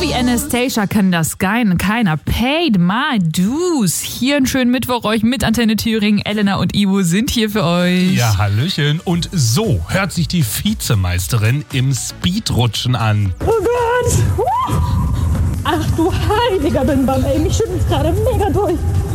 wie Anastasia kann das keiner paid my dues. Hier einen schönen Mittwoch euch mit Antenne Thüringen. Elena und Ivo sind hier für euch. Ja, hallöchen. Und so hört sich die Vizemeisterin im Speedrutschen an. Oh Gott! Ach du heiliger Bimbam, ey, mich schüttelt's gerade mega durch.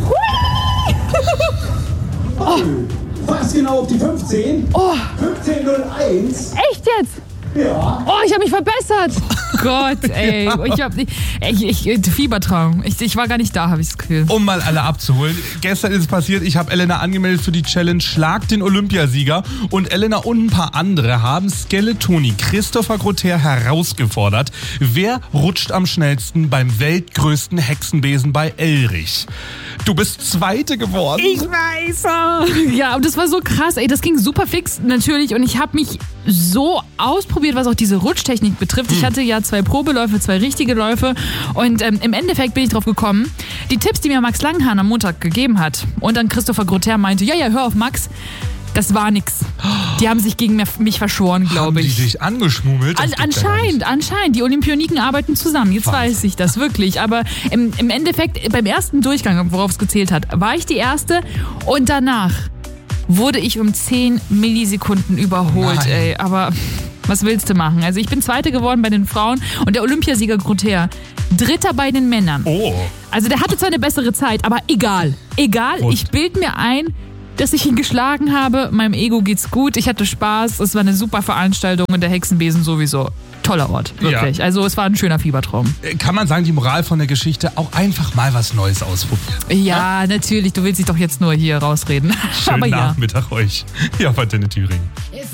Oh. Fast genau auf die 15. Oh. 15:01. Echt jetzt? Ja. Oh, ich habe mich verbessert. Gott, ey. Fiebertraum. Ich war gar nicht da, habe ich das Gefühl. Um mal alle abzuholen. Gestern ist es passiert, ich habe Elena angemeldet für die Challenge Schlag den Olympiasieger. Und Elena und ein paar andere haben Skeletoni Christopher Grotter herausgefordert. Wer rutscht am schnellsten beim weltgrößten Hexenbesen bei Elrich? Du bist Zweite geworden. Ich weiß. Ja, und das war so krass. Ey, das ging super fix natürlich. Und ich habe mich so ausprobiert, was auch diese Rutschtechnik betrifft. Ich hatte ja 2 Probeläufe, 2 richtige Läufe. Und im Endeffekt bin ich drauf gekommen, die Tipps, die mir Max Langhahn am Montag gegeben hat und dann Christopher Grotter meinte, ja, hör auf Max, das war nix. Die haben sich gegen mich verschworen, glaube ich. Haben die dich angeschmummelt? Anscheinend. Die Olympioniken arbeiten zusammen. Jetzt weiß ich das wirklich. Aber im Endeffekt, beim ersten Durchgang, worauf es gezählt hat, war ich die Erste. Und danach wurde ich um 10 Millisekunden überholt. Nein. Ey. Aber was willst du machen? Also ich bin Zweite geworden bei den Frauen und der Olympiasieger Grotter Dritter bei den Männern. Oh. Also der hatte zwar eine bessere Zeit, aber egal. Und? Ich bild mir ein, dass ich ihn geschlagen habe. Meinem Ego geht's gut. Ich hatte Spaß. Es war eine super Veranstaltung und der Hexenbesen sowieso. Toller Ort, wirklich. Ja. Also es war ein schöner Fiebertraum. Kann man sagen, die Moral von der Geschichte, auch einfach mal was Neues ausprobieren. Ja, natürlich. Du willst dich doch jetzt nur hier rausreden. Schönen Aber ja. Nachmittag euch. Ja, auf Antenne Thüringen.